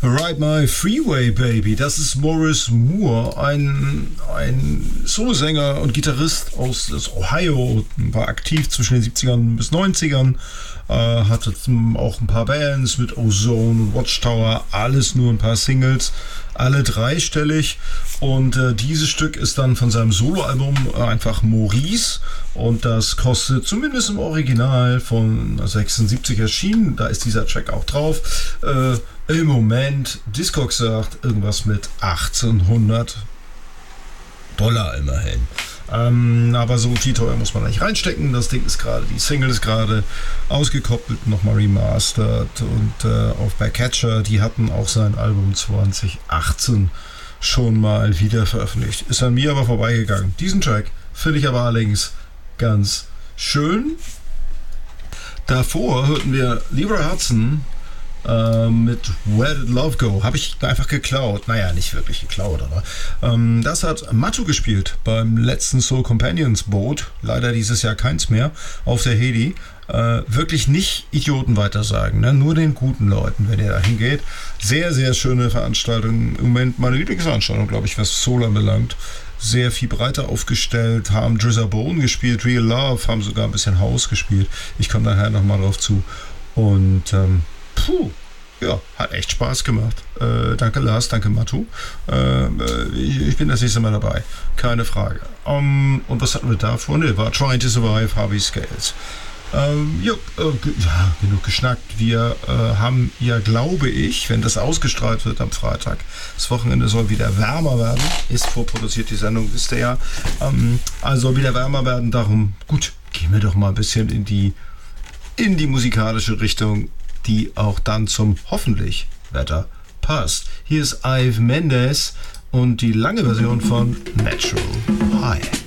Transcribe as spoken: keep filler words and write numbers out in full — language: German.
Ride My Freeway Baby, das ist Maurice Moore, ein, ein Solosänger und Gitarrist aus, aus Ohio, war aktiv zwischen den siebzigern bis neunzigern, äh, hatte auch ein paar Bands mit Ozone und Watchtower, alles nur ein paar Singles, alle dreistellig, und äh, dieses Stück ist dann von seinem Soloalbum äh, einfach Maurice, und das kostet zumindest im Original von sechsundsiebzig erschienen, da ist dieser Track auch drauf, äh, im Moment, Discogs sagt, irgendwas mit achtzehnhundert Dollar immerhin. Ähm, aber so viel teuer muss man nicht reinstecken. Das Ding ist gerade, die Single ist gerade ausgekoppelt, nochmal remastered, und äh, auf Backcatcher, die hatten auch sein Album zwanzig achtzehn schon mal wieder veröffentlicht. Ist an mir aber vorbeigegangen. Diesen Track finde ich aber allerdings ganz schön. Davor hörten wir Leroy Hudson äh, mit Where Did Love Go? Habe ich einfach geklaut. Naja, nicht wirklich geklaut, aber ähm, das hat Matu gespielt beim letzten Soul Companions Boot. Leider dieses Jahr keins mehr auf der Hedi. Äh, wirklich nicht Idioten weitersagen, ne? Nur den guten Leuten, wenn ihr da hingeht. Sehr, sehr schöne Veranstaltung. Im Moment meine Lieblingsveranstaltung, glaube ich, was Soul anbelangt. Sehr viel breiter aufgestellt, haben Drizzer Bone gespielt, Real Love, haben sogar ein bisschen House gespielt. Ich komme nachher nochmal drauf zu. Und ähm, puh, ja, hat echt Spaß gemacht. Äh, danke Lars, danke Matu. Äh, ich, ich bin das nächste Mal dabei, keine Frage. Um, und was hatten wir da vorne? War Trying to Survive, Harvey Scales. Ähm, jo, äh, ge- ja, genug geschnackt. Wir äh, haben ja, glaube ich, wenn das ausgestrahlt wird am Freitag, das Wochenende soll wieder wärmer werden. Ist vorproduziert, die Sendung, wisst ihr ja. Ähm, also soll wieder wärmer werden. Darum, gut, gehen wir doch mal ein bisschen in die, in die musikalische Richtung, die auch dann zum hoffentlich Wetter passt. Hier ist Ive Mendes und die lange Version von Natural High.